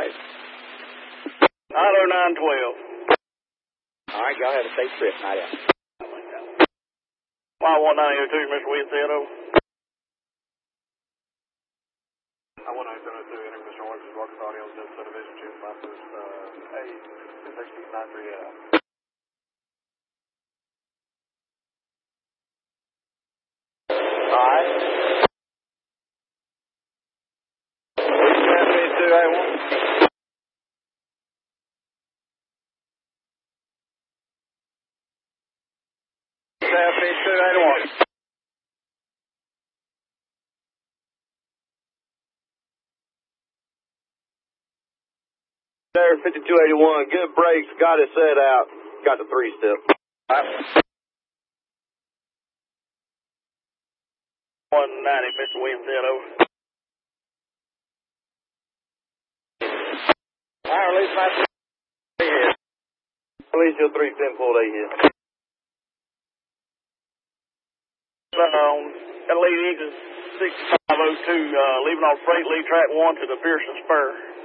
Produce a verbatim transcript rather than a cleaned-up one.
right. Auto nine twelve. All right, y'all have a safe trip. Night out. Y one nine oh two, Mister Winstead, over. I one nine seven oh two, entering Mister Orange's Rocket Audio, subdivision, choose my first, uh, eight, six nine three out. All right. Traffic two eight one. Traffic two eight one. There, fifty-two eighty-one, good brakes, got it set out, got the three step. one ninety, Mister Winstead, over. All right, release my here. Release your three ten pulled eight here. Um, got a lead engine six five oh two, uh, leaving on freight lead track one to the Pearson Spur.